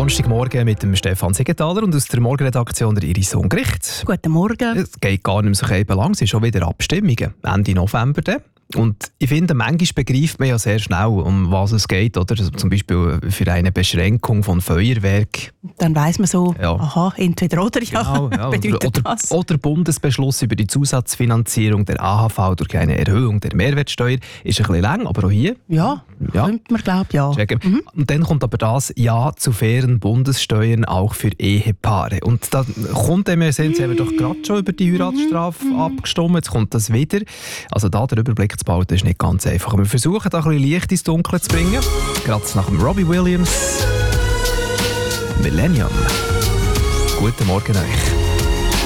Donnerstagmorgen mit dem Stefan Siegenthaler und aus der Morgenredaktion der Iris Ungericht. Guten Morgen. Es geht gar nicht mehr so eben lang, es sind schon wieder Abstimmungen. Ende November dann. Und ich finde, manchmal begreift man ja sehr schnell, um was es geht. Oder? Also zum Beispiel für eine Beschränkung von Feuerwerk. Dann weiss man so, Ja. Aha, entweder oder, Genau, ja. bedeutet das. Oder Bundesbeschluss über die Zusatzfinanzierung der AHV durch eine Erhöhung der Mehrwertsteuer. Ist ein bisschen lang, aber auch hier. Ja, könnte man glaube ja. Checken. Und dann kommt aber das Ja zu fairen Bundessteuern auch für Ehepaare. Und da kommt dem Sinn, jetzt haben wir doch gerade schon über die Heiratsstrafe abgestimmt, jetzt kommt das wieder. Also da den Überblick zu behalten, ist nicht ganz einfach. Wir versuchen da ein bisschen Licht ins Dunkle zu bringen. Gerade nach dem Robbie Williams. Millennium. Guten Morgen euch.